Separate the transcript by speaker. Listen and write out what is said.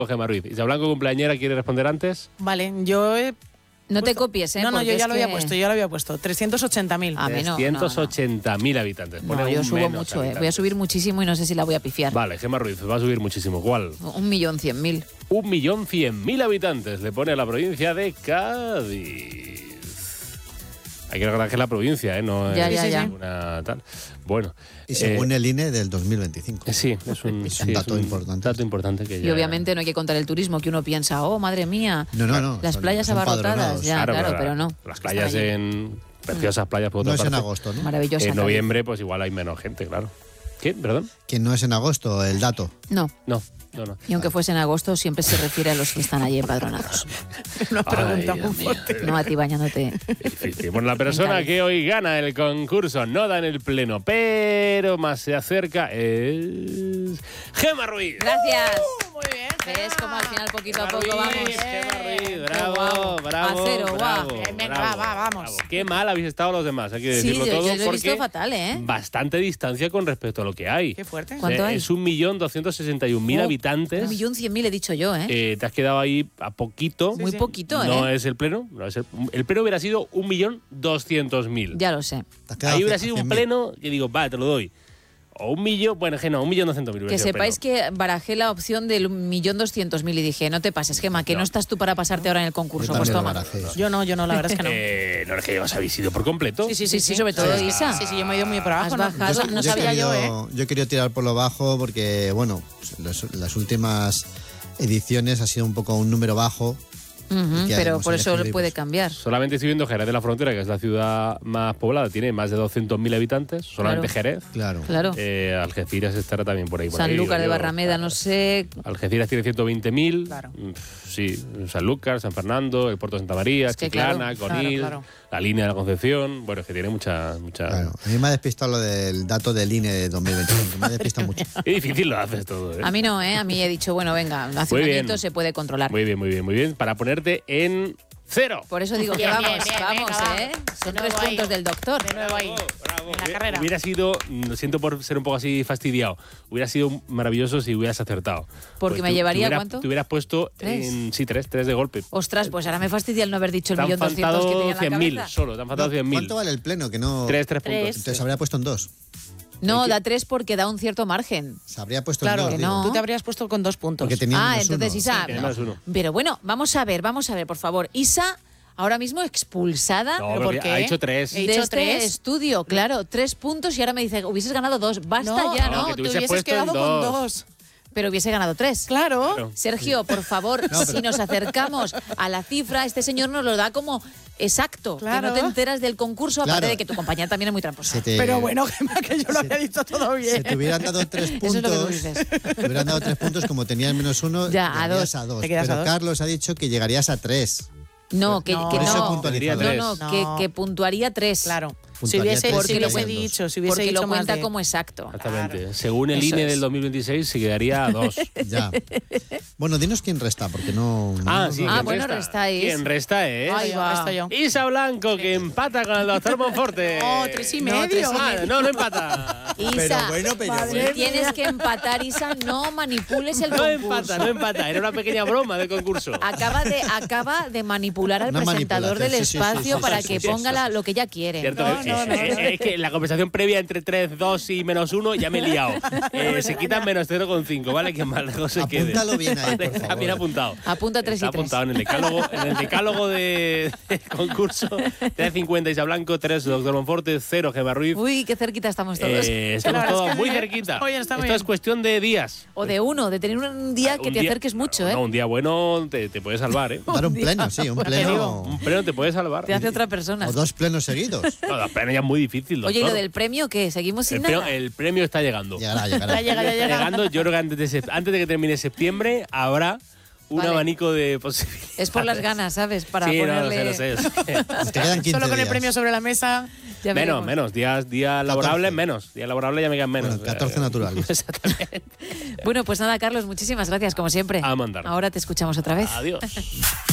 Speaker 1: Gemma Ruiz. Isa Blanco, cumpleañera, ¿quiere responder antes?
Speaker 2: Vale, yo he...
Speaker 3: No te copies, ¿eh?
Speaker 2: No, yo ya lo había puesto, 380.000.
Speaker 3: A mí no.
Speaker 1: 380.000 habitantes.
Speaker 3: No, yo subo mucho,
Speaker 1: habitantes.
Speaker 3: voy a subir muchísimo y no sé si la voy a pifiar.
Speaker 1: Vale, Gemma Ruiz va a subir muchísimo. ¿Cuál?
Speaker 3: 1.100.000.
Speaker 1: 1.100.000 habitantes le pone a la provincia de Cádiz. Hay que recordar que es la provincia, ¿eh? No
Speaker 3: Ya.
Speaker 1: es una tal. Bueno.
Speaker 4: Y según el INE del 2025.
Speaker 1: Sí, es un
Speaker 4: dato importante.
Speaker 1: Dato importante que ya...
Speaker 3: Y obviamente no hay que contar el turismo, que uno piensa, oh, madre mía,
Speaker 4: No.
Speaker 3: las playas
Speaker 4: son
Speaker 3: abarrotadas.
Speaker 4: padronados.
Speaker 3: Ya, claro, pero no.
Speaker 1: Las playas preciosas playas por
Speaker 4: No
Speaker 1: otra
Speaker 4: es
Speaker 1: parte.
Speaker 4: en agosto, ¿no?
Speaker 3: Maravillosa.
Speaker 1: En noviembre, pues igual hay menos gente, claro. ¿Qué? ¿Perdón?
Speaker 4: Que no es en agosto el dato.
Speaker 3: No.
Speaker 1: No.
Speaker 3: Y aunque fuese en agosto, siempre se refiere a los que están allí empadronados.
Speaker 2: Una pregunta
Speaker 1: Ay,
Speaker 2: muy
Speaker 1: Dios mío.
Speaker 2: fuerte.
Speaker 3: No a ti bañándote.
Speaker 1: Difícil. Bueno, la persona que hoy gana el concurso no da en el pleno, pero más se acerca es Gemma Ruiz.
Speaker 3: Gracias.
Speaker 2: Muy bien.
Speaker 3: ¿Ves cómo al final, poquito a
Speaker 1: Gemma
Speaker 3: poco, vamos?
Speaker 1: Ruiz, Gemma Ruiz,
Speaker 3: Guau.
Speaker 1: bravo,
Speaker 3: A cero, guau.
Speaker 1: bravo.
Speaker 2: Venga,
Speaker 1: bravo,
Speaker 2: vamos.
Speaker 1: bravo. Qué mal habéis estado los demás, hay que
Speaker 3: Sí,
Speaker 1: decirlo
Speaker 3: yo
Speaker 1: todo,
Speaker 3: lo he visto
Speaker 1: porque
Speaker 3: fatal, ¿eh?
Speaker 1: bastante distancia con respecto a lo que hay.
Speaker 2: Qué fuerte.
Speaker 3: ¿Cuánto hay?
Speaker 1: Es 1.261.000 habitantes.
Speaker 3: 1.100.000 he dicho yo, ¿eh?
Speaker 1: Te has quedado ahí a poquito.
Speaker 3: Muy poquito, ¿eh?
Speaker 1: No es el pleno. El pleno hubiera sido 1.200.000.
Speaker 3: Ya lo sé.
Speaker 4: Te has quedado
Speaker 1: Ahí hubiera
Speaker 4: a
Speaker 1: sido un
Speaker 4: 100.000.
Speaker 1: pleno y digo, vale, te lo doy. O 1.000.000, bueno, que no, 1.200.000.
Speaker 3: Que sepáis que barajé la opción del 1.200.000 y dije, no te pases, Gemma, que no estás tú para pasarte ahora en el concurso.
Speaker 4: Yo
Speaker 3: Pues
Speaker 4: también lo
Speaker 3: toma.
Speaker 4: barajé.
Speaker 2: Yo no, la verdad es que no.
Speaker 1: No es que os habéis ido por completo.
Speaker 2: Sí,
Speaker 3: sobre todo Isa.
Speaker 2: Sí, yo me he ido muy por abajo.
Speaker 3: Has
Speaker 2: No,
Speaker 3: bajado,
Speaker 2: no sabía yo, ¿eh?
Speaker 4: Yo he querido tirar por lo bajo porque, bueno, las últimas ediciones ha sido un poco un número bajo.
Speaker 3: Ujú,
Speaker 4: ¿Qué
Speaker 3: pero
Speaker 4: haremos?
Speaker 3: por eso
Speaker 4: Elegimos.
Speaker 3: puede cambiar.
Speaker 1: Solamente estoy viendo Jerez de la Frontera, que es la ciudad más poblada, tiene más de 200.000 habitantes, solamente
Speaker 3: Claro.
Speaker 1: Jerez.
Speaker 4: Claro.
Speaker 3: Claro.
Speaker 1: Algeciras estará también por ahí. por
Speaker 3: San
Speaker 1: ahí,
Speaker 3: Lucas de
Speaker 1: digo yo.
Speaker 3: Barrameda, no sé.
Speaker 1: Algeciras tiene 120.000.
Speaker 2: Claro.
Speaker 1: Sí, San Lucas, San Fernando, el Puerto de Santa María,
Speaker 3: Es que
Speaker 1: Chiclana,
Speaker 2: claro,
Speaker 1: Conil,
Speaker 2: claro.
Speaker 1: la línea de la Concepción. Bueno, es que tiene mucha...
Speaker 4: Claro. A mí me ha despistado lo del dato del INE de 2025. Me ha despistado mucho.
Speaker 1: Qué difícil lo haces todo, ¿eh?
Speaker 3: A mí no, ¿eh? A mí he dicho, bueno, venga, hace
Speaker 1: Muy
Speaker 3: un
Speaker 1: bien.
Speaker 3: añito se puede controlar.
Speaker 1: Muy bien. Para ponerte en 0.
Speaker 3: Por eso digo que
Speaker 2: Bien,
Speaker 3: vamos,
Speaker 2: bien,
Speaker 3: vamos,
Speaker 2: venga, va.
Speaker 3: ¿eh? Son
Speaker 2: De
Speaker 3: 3
Speaker 2: nuevo ahí.
Speaker 3: puntos del doctor.
Speaker 2: De nuevo ahí.
Speaker 1: Bravo.
Speaker 2: En la carrera.
Speaker 1: Hubiera sido, lo siento por ser un poco así fastidiado, hubiera sido maravilloso si hubieras acertado.
Speaker 3: Porque
Speaker 1: Pues
Speaker 3: me llevaría,
Speaker 1: te
Speaker 3: ¿cuánto?
Speaker 1: Te hubieras puesto
Speaker 3: 3.
Speaker 1: en... Sí, 3 de golpe.
Speaker 3: Ostras, pues ahora me fastidia el no haber dicho el
Speaker 1: Te han
Speaker 3: 1.200.000 que tenía
Speaker 1: faltado
Speaker 3: en la
Speaker 1: 100.000
Speaker 3: cabeza.
Speaker 1: solo, te han faltado 100.000.
Speaker 4: ¿Cuánto vale el pleno? Que no.
Speaker 1: 3
Speaker 2: Tres.
Speaker 1: puntos.
Speaker 4: Entonces habría puesto en 2.
Speaker 3: No, da 3 porque da un cierto margen.
Speaker 4: Se habría puesto
Speaker 2: Claro,
Speaker 4: en 2.
Speaker 3: que no.
Speaker 2: Tú te habrías puesto con 2 puntos.
Speaker 4: Porque tenía menos
Speaker 3: entonces
Speaker 4: uno.
Speaker 3: Isa.
Speaker 1: Tiene menos uno.
Speaker 3: Pero bueno, vamos a ver, por favor. Isa, ahora mismo expulsada
Speaker 1: No,
Speaker 2: ¿Pero
Speaker 1: porque
Speaker 2: por qué?
Speaker 1: ha hecho 3.
Speaker 2: He
Speaker 3: de
Speaker 2: dicho
Speaker 3: este
Speaker 2: 3.
Speaker 3: estudio. Claro, 3 puntos y ahora me dice, hubieses ganado 2. Basta
Speaker 2: No,
Speaker 3: ya,
Speaker 1: no,
Speaker 3: ¿no?
Speaker 1: que te
Speaker 2: te
Speaker 1: hubieses
Speaker 2: hubieses
Speaker 1: puesto en
Speaker 2: quedado con
Speaker 1: 2.
Speaker 2: 2.
Speaker 3: Pero hubiese ganado 3.
Speaker 2: Claro.
Speaker 1: Claro.
Speaker 3: Sergio, por favor, si nos acercamos a la cifra, este señor nos lo da como exacto.
Speaker 2: Claro.
Speaker 3: Que no te enteras del concurso, aparte
Speaker 4: Claro.
Speaker 3: de que tu compañera también es muy tramposa.
Speaker 4: Se te-
Speaker 2: Pero bueno, Gemma, que yo lo había dicho todo
Speaker 4: Si
Speaker 2: bien.
Speaker 4: te hubieran dado 3 puntos.
Speaker 3: Eso es lo que tú dices.
Speaker 4: Te hubieran dado 3 puntos, como tenías menos 1,
Speaker 3: Ya, a
Speaker 4: llegarías
Speaker 3: 2.
Speaker 4: a 2.
Speaker 2: Te quedas
Speaker 4: Pero
Speaker 2: a 2.
Speaker 4: Carlos ha dicho que llegarías a 3.
Speaker 3: No, que
Speaker 2: No.
Speaker 3: que
Speaker 2: Por eso
Speaker 3: no.
Speaker 4: puntualizaría
Speaker 3: No,
Speaker 1: tres.
Speaker 3: no,
Speaker 2: No.
Speaker 3: que puntuaría 3.
Speaker 2: Claro. Si
Speaker 4: Puntuaría
Speaker 2: hubiese,
Speaker 4: tres
Speaker 2: si
Speaker 4: y
Speaker 2: hubiese
Speaker 4: quedan
Speaker 2: dicho,
Speaker 4: dos.
Speaker 2: si hubiese
Speaker 3: Porque
Speaker 2: dicho
Speaker 3: lo
Speaker 2: más
Speaker 3: cuenta
Speaker 2: de-
Speaker 3: como exacto.
Speaker 1: Exactamente.
Speaker 2: Claro.
Speaker 1: Según el
Speaker 3: Eso
Speaker 1: INE
Speaker 3: es.
Speaker 1: del 2026 se quedaría a 2.
Speaker 4: Ya. Bueno, dinos quién resta, porque no.
Speaker 1: Sí.
Speaker 3: Ah,
Speaker 1: ¿quién
Speaker 3: bueno,
Speaker 1: resta?
Speaker 3: restáis.
Speaker 1: ¿Quién resta es?
Speaker 3: Ahí va.
Speaker 2: Estoy yo.
Speaker 1: Isa Blanco, que empata con el doctor Monforte.
Speaker 2: Oh, 3,5.
Speaker 3: No, 3,5.
Speaker 1: Ah, no empata.
Speaker 3: Isa,
Speaker 2: Madre
Speaker 3: si tienes que empatar, Isa, no manipules el
Speaker 1: No
Speaker 3: concurso.
Speaker 1: empata. Era una pequeña broma del concurso.
Speaker 3: Acaba de manipular al
Speaker 4: Una
Speaker 3: presentador del
Speaker 4: manipulación, sí, sí,
Speaker 3: espacio
Speaker 4: sí,
Speaker 3: para
Speaker 4: sí,
Speaker 3: que
Speaker 4: sí,
Speaker 3: ponga
Speaker 4: sí.
Speaker 3: lo que ella quiere.
Speaker 1: Cierto,
Speaker 2: No,
Speaker 1: es que la conversación previa entre 3, 2 y menos 1 ya me he liado. Se quitan menos 0,5, ¿vale? Que más lejos se quede.
Speaker 4: Apúntalo bien ahí, por
Speaker 1: Está
Speaker 4: favor.
Speaker 1: bien apuntado.
Speaker 3: Apunta 3 y
Speaker 1: Está
Speaker 3: 3.
Speaker 1: apuntado en el decálogo de concurso. 3,50 Isa Blanco, 3 doctor Monforte, 0 Gemma Ruiz.
Speaker 3: Uy, qué cerquita estamos todos.
Speaker 1: Estamos
Speaker 2: La verdad
Speaker 1: todos
Speaker 2: es que
Speaker 1: muy
Speaker 2: sí,
Speaker 1: cerquita.
Speaker 2: está bien, está
Speaker 1: Esto
Speaker 2: bien.
Speaker 1: es cuestión de días.
Speaker 3: O de tener un día que
Speaker 1: Un
Speaker 3: te
Speaker 1: día-
Speaker 3: acerques mucho, ¿eh?
Speaker 1: No, un día bueno te puede salvar, ¿eh?
Speaker 4: Dar un pleno, sí, un pleno.
Speaker 1: Un pleno te puede salvar.
Speaker 3: Te hace otra persona.
Speaker 4: O 2 plenos seguidos.
Speaker 1: No, la pleno ya es muy difícil, doctor.
Speaker 3: Oye, ¿y lo del premio qué? ¿Seguimos sin nada?
Speaker 1: El premio está llegando.
Speaker 4: Llegará.
Speaker 2: Ya llega.
Speaker 1: Llegando, yo creo que antes de que termine septiembre habrá un
Speaker 3: Vale.
Speaker 1: abanico de posibilidades.
Speaker 3: Es por las ganas, ¿sabes? Para
Speaker 1: sí,
Speaker 3: ponerle...
Speaker 1: lo sé.
Speaker 4: Te quedan 15
Speaker 2: Solo con el
Speaker 4: días.
Speaker 2: premio sobre la mesa.
Speaker 3: Ya veremos.
Speaker 1: menos. Día laborable, menos. Día laborable ya me quedan menos.
Speaker 4: Bueno, 14 naturales.
Speaker 1: Exactamente.
Speaker 3: Bueno, pues nada, Carlos, muchísimas gracias, como siempre.
Speaker 1: A mandar.
Speaker 3: Ahora te escuchamos otra vez.
Speaker 1: Adiós.